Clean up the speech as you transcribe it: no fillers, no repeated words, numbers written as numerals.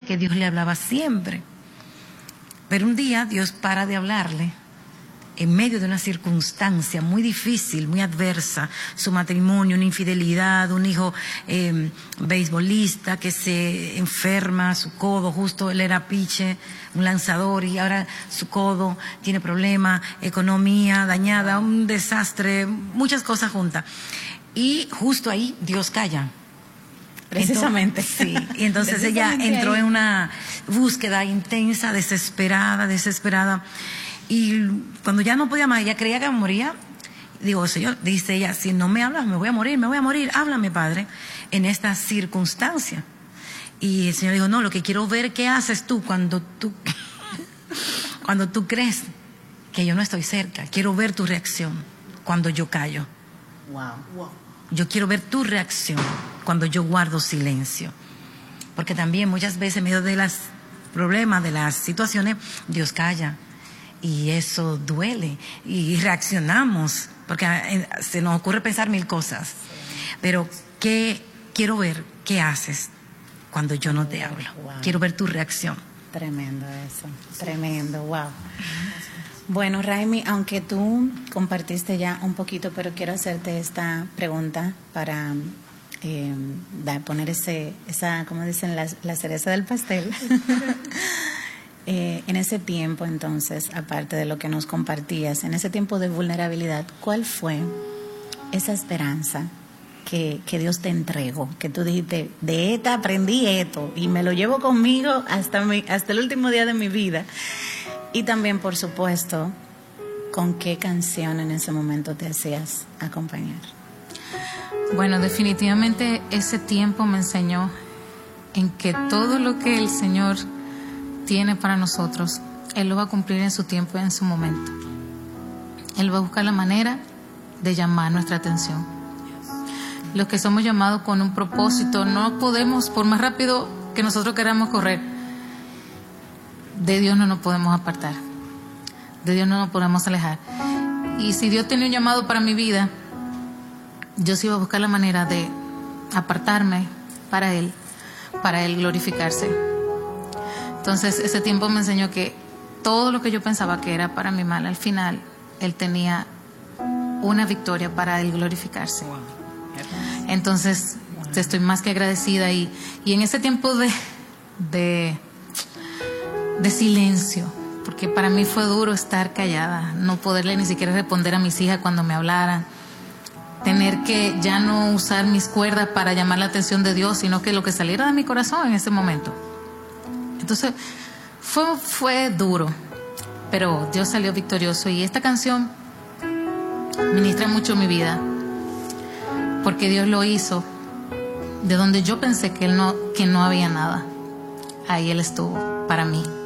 que Dios le hablaba siempre. Pero un día Dios para de hablarle en medio de una circunstancia muy difícil, muy adversa, su matrimonio, una infidelidad, un hijo beisbolista que se enferma, su codo, justo él era pitcher, un lanzador, y ahora su codo tiene problemas, economía dañada, un desastre, muchas cosas juntas. Y justo ahí Dios calla. Precisamente. Sí, y entonces ella entró en una búsqueda intensa, desesperada. Y cuando ya no podía más, ella creía que moría. Digo, Señor, dice ella, si no me hablas, me voy a morir, háblame, Padre, en esta circunstancia. Y el Señor dijo, no, lo que quiero ver qué haces tú cuando tú crees que yo no estoy cerca. Quiero ver tu reacción cuando yo callo. Wow. Yo quiero ver tu reacción cuando yo guardo silencio. Porque también muchas veces en medio de los problemas, de las situaciones, Dios calla. Y eso duele. Y reaccionamos. Porque se nos ocurre pensar mil cosas. Pero quiero ver qué haces cuando yo no te hablo. Wow. Quiero ver tu reacción. Tremendo eso. Tremendo. Wow. Bueno, Raimi, aunque tú compartiste ya un poquito, pero quiero hacerte esta pregunta para poner esa, como dicen, la cereza del pastel. En ese tiempo, entonces, aparte de lo que nos compartías, en ese tiempo de vulnerabilidad, ¿cuál fue esa esperanza que Dios te entregó? Que tú dijiste, de esta aprendí esto y me lo llevo conmigo hasta el último día de mi vida. Y también, por supuesto, ¿con qué canción en ese momento te hacías acompañar? Bueno, definitivamente ese tiempo me enseñó en que todo lo que el Señor tiene para nosotros, Él lo va a cumplir en su tiempo y en su momento. Él va a buscar la manera de llamar nuestra atención. Los que somos llamados con un propósito, no podemos, por más rápido que nosotros queramos correr, de Dios no nos podemos apartar, de Dios no nos podemos alejar. Y si Dios tiene un llamado para mi vida, yo sí iba a buscar la manera de apartarme para Él glorificarse. Entonces ese tiempo me enseñó que todo lo que yo pensaba que era para mi mal, al final Él tenía una victoria para Él glorificarse. Entonces estoy más que agradecida y en ese tiempo de silencio, porque para mí fue duro estar callada, no poderle ni siquiera responder a mis hijas cuando me hablaran, tener que ya no usar mis cuerdas para llamar la atención de Dios, sino que lo que saliera de mi corazón en ese momento. Entonces fue duro, pero Dios salió victorioso y esta canción ministra mucho mi vida, porque Dios lo hizo de donde yo pensé que no había nada. Ahí Él estuvo para mí.